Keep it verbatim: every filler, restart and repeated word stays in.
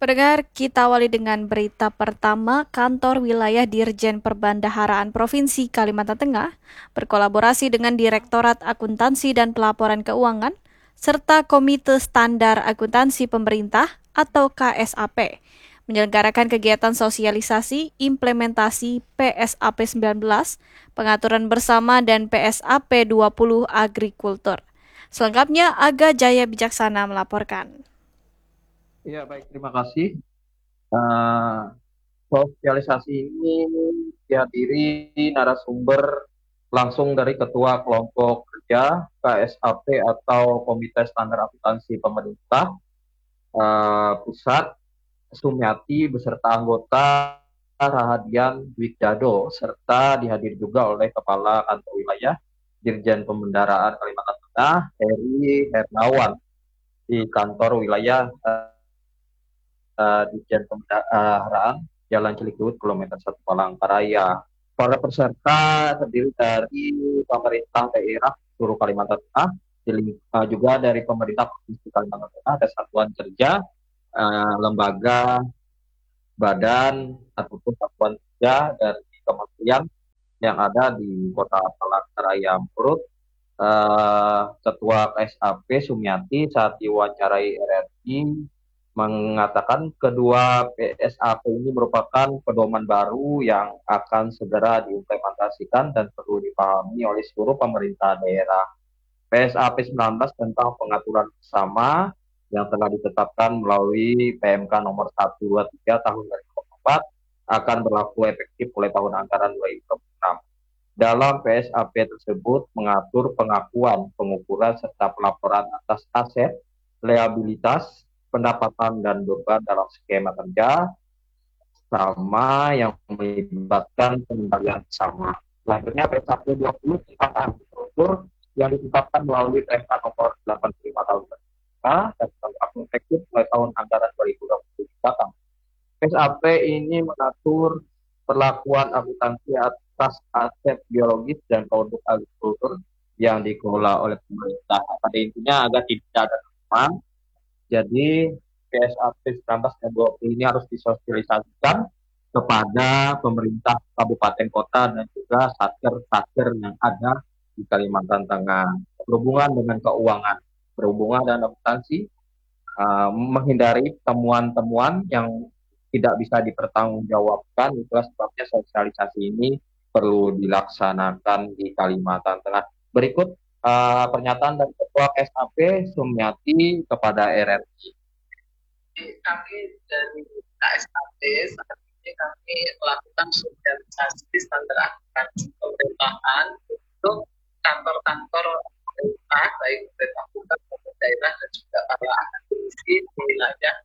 Pendengar, kita awali dengan berita pertama. Kantor Wilayah Dirjen Perbendaharaan Provinsi Kalimantan Tengah berkolaborasi dengan Direktorat Akuntansi dan Pelaporan Keuangan serta Komite Standar Akuntansi Pemerintah atau K S A P menyelenggarakan kegiatan sosialisasi implementasi P S A P sembilan belas, pengaturan bersama dan P S A P dua puluh Agrikultur. Selengkapnya Aga Jaya Bijaksana melaporkan. Ya, baik, terima kasih. Uh, sosialisasi ini dihadiri narasumber langsung dari Ketua Kelompok Kerja K S A P atau Komite Standar Akuntansi Pemerintah uh, Pusat, Sumiati, beserta anggota Rahadian Dwidado, serta dihadiri juga oleh Kepala Kantor Wilayah Dirjen Pembendaharaan Kalimantan Tengah, Heri Hernawan, di kantor wilayah uh, uh, Ditjen Pemeliharaan Jalan Cilikriwut kilometer satu Palangkaraya. Para peserta terdiri dari pemerintah daerah seluruh Kalimantan Tengah, uh, juga dari pemerintah Provinsi Kalimantan Tengah, ada satuan kerja, uh, lembaga, badan, ataupun satuan kerja dari kementerian yang ada di Kota Palangkaraya. Menurut uh, Ketua K S A P Sumiati saat diwawancarai R R I mengatakan kedua P S A P ini merupakan pedoman baru yang akan segera diimplementasikan dan perlu dipahami oleh seluruh pemerintah daerah. P S A P sembilan belas tentang pengaturan bersama yang telah ditetapkan melalui P M K nomor seratus dua puluh tiga tahun dua ribu dua puluh empat akan berlaku efektif mulai tahun anggaran dua ribu dua puluh enam. Dalam P S A P tersebut mengatur pengakuan, pengukuran, serta pelaporan atas aset, liabilitas, pendapatan, dan beban dalam skema kerja sama yang melibatkan pengembalian sama. Selanjutnya P S A P dua puluh tentang agrikultur yang ditetapkan melalui P M K nomor delapan puluh lima tahun dua ribu dua puluh dan berlaku efektif mulai tahun anggaran dua ribu dua puluh datang. P S A P ini mengatur perlakuan akuntansi atas aset biologis dan produk agrikultur yang dikelola oleh pemerintah. Pada intinya agak tidak ada teman. Jadi P S A P sembilan belas dan dua puluh ini harus disosialisasikan kepada pemerintah kabupaten kota dan juga satker-satker yang ada di Kalimantan Tengah. Berhubungan dengan keuangan, berhubungan dengan akuntansi, uh, menghindari temuan-temuan yang tidak bisa dipertanggungjawabkan. Itulah sebabnya sosialisasi ini perlu dilaksanakan di Kalimantan Tengah. Berikut uh, pernyataan dari Ketua K S A P Sumiati kepada R R I. Kami dari K S A P saat ini kami melakukan sosialisasi standar akuntansi pemerintahan untuk kantor-kantor pemerintah, baik pemerintah pusat maupun daerah, dan juga para akademisi di wilayah